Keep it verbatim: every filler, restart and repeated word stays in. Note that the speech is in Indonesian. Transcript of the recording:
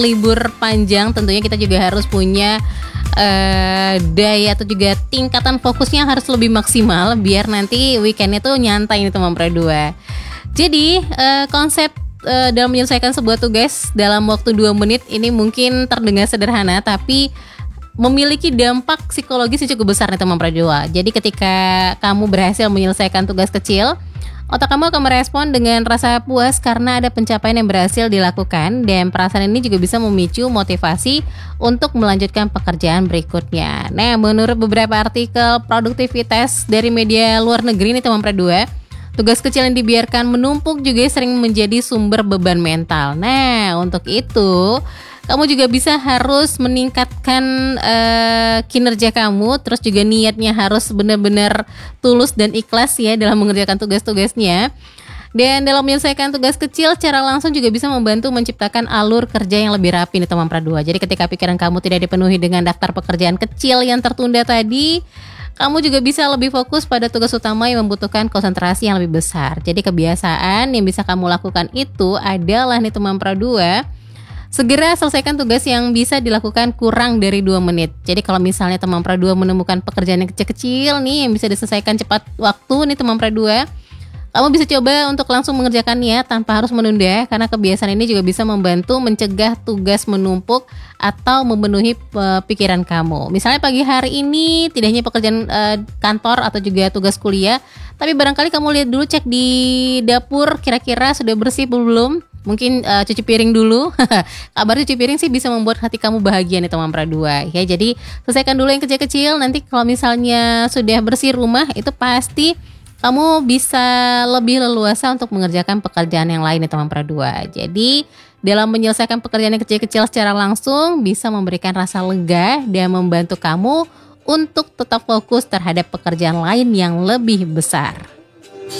libur panjang tentunya kita juga harus punya uh, daya atau juga tingkatan fokusnya harus lebih maksimal biar nanti weekendnya tuh nyantai nih teman Pradua. Jadi uh, konsep uh, dalam menyelesaikan sebuah tugas dalam waktu dua menit ini mungkin terdengar sederhana, tapi memiliki dampak psikologis yang cukup besar nih teman Pradua. Jadi ketika kamu berhasil menyelesaikan tugas kecil, otak kamu akan merespon dengan rasa puas karena ada pencapaian yang berhasil dilakukan, dan perasaan ini juga bisa memicu motivasi untuk melanjutkan pekerjaan berikutnya. Nah, menurut beberapa artikel produktivitas dari media luar negeri nih teman Pradua, tugas kecil yang dibiarkan menumpuk juga sering menjadi sumber beban mental. Nah, untuk itu kamu juga bisa harus meningkatkan uh, kinerja kamu, terus juga niatnya harus benar-benar tulus dan ikhlas ya dalam mengerjakan tugas-tugasnya. Dan dalam menyelesaikan tugas kecil secara langsung juga bisa membantu menciptakan alur kerja yang lebih rapi nih teman Pradua. Jadi ketika pikiran kamu tidak dipenuhi dengan daftar pekerjaan kecil yang tertunda tadi, kamu juga bisa lebih fokus pada tugas utama yang membutuhkan konsentrasi yang lebih besar. Jadi kebiasaan yang bisa kamu lakukan itu adalah nih teman Pradua, segera selesaikan tugas yang bisa dilakukan kurang dari dua menit. Jadi kalau misalnya teman Pradua menemukan pekerjaan yang kecil-kecil nih yang bisa diselesaikan cepat waktu nih teman Pradua, kamu bisa coba untuk langsung mengerjakannya tanpa harus menunda, karena kebiasaan ini juga bisa membantu mencegah tugas menumpuk atau memenuhi uh, pikiran kamu. Misalnya pagi hari ini tidak hanya pekerjaan uh, kantor atau juga tugas kuliah, tapi barangkali kamu lihat dulu, cek di dapur kira-kira sudah bersih belum. Mungkin uh, cuci piring dulu. Kabar cuci piring sih bisa membuat hati kamu bahagia nih teman Pradua ya. Jadi selesaikan dulu yang kecil-kecil. Nanti kalau misalnya sudah bersih rumah, itu pasti kamu bisa lebih leluasa untuk mengerjakan pekerjaan yang lain nih teman Pradua. Jadi dalam menyelesaikan pekerjaan yang kecil-kecil secara langsung bisa memberikan rasa lega dan membantu kamu untuk tetap fokus terhadap pekerjaan lain yang lebih besar.